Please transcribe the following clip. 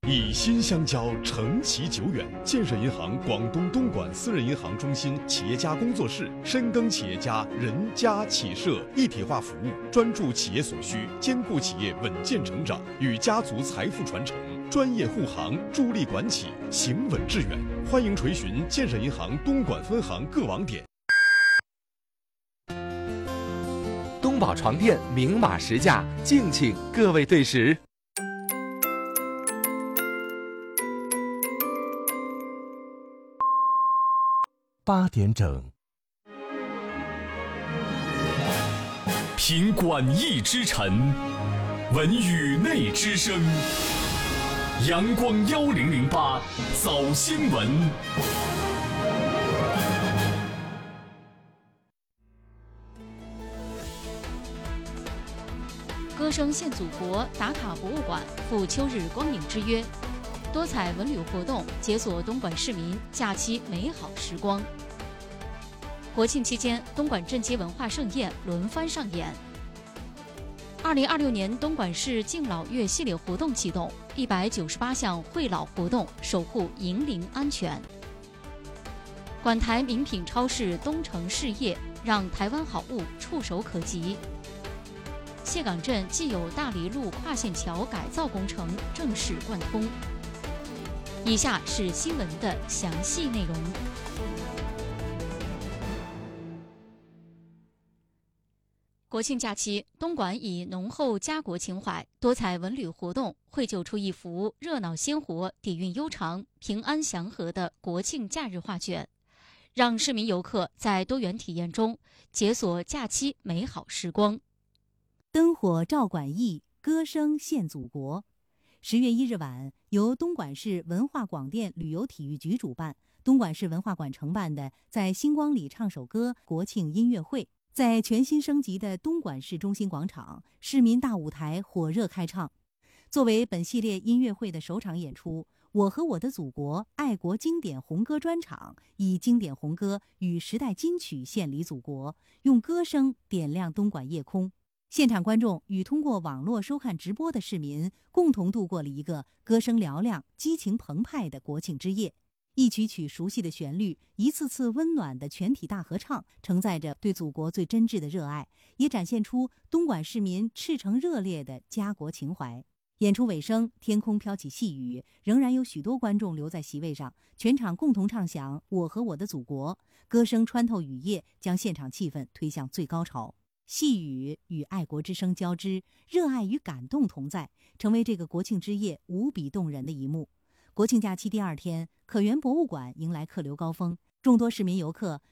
以心相交，承其久远。建设银行广东东莞私人银行中心企业家工作室，深耕企业家人家企社一体化服务，专注企业所需，兼顾企业稳健成长与家族财富传承，专业护航，助力管企，行稳致远。欢迎垂询建设银行东莞分行各网点。 东宝床垫明码实价，敬请各位对时。8点整， 品馆驿之晨，闻宇内之声。阳光1008早新闻。 歌声献祖国，打卡博物馆，赴秋日光影之约。多彩文旅活动解锁东莞市民假期美好时光。国庆期间，东莞镇街文化盛宴轮番上演。2026年东莞市敬老月系列活动启动，198项惠老活动守护银龄安全。莞台名品超市东城事业让台湾好物触手可及。谢港镇既有大黎路跨线桥改造工程正式贯通。以下是新闻的详细内容。国庆假期，东莞以浓厚家国情怀、多彩文旅活动绘就出一幅热闹鲜活、底蕴悠长、平安祥和的国庆假日画卷，让市民游客在多元体验中解锁假期美好时光。 灯火照馆驿，歌声献祖国。10月1日晚，由东莞市文化广电旅游体育局主办，东莞市文化馆承办的在星光里唱首歌国庆音乐会，在全新升级的东莞市中心广场市民大舞台火热开唱。作为本系列音乐会的首场演出，我和我的祖国爱国经典红歌专场以经典红歌与时代金曲献礼祖国，用歌声点亮东莞夜空。现场观众与通过网络收看直播的市民共同度过了一个歌声嘹亮、激情澎湃的国庆之夜。一曲曲熟悉的旋律，一次次温暖的全体大合唱，承载着对祖国最真挚的热爱，也展现出东莞市民赤诚热烈的家国情怀。演出尾声，天空飘起细雨，仍然有许多观众留在席位上，全场共同唱响《我和我的祖国》，歌声穿透雨夜，将现场气氛推向最高潮。细雨与爱国之声交织，热爱与感动同在，成为这个国庆之夜无比动人的一幕。国庆假期第2天，可园博物馆迎来客流高峰，众多市民游客